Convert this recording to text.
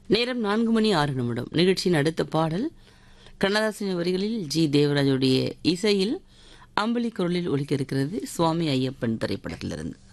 நேரம் 4:06. நிகழ்ச்சியின் அடுத்த பாடல் கண்ணதாசன் வரிகளில் ஜி தேவராஜுடைய இசையில் அம்பலி குரலில் ஒலிக்க இருக்கிறது. சுவாமி ஐயப்பன் திரைப்படத்திலிருந்து.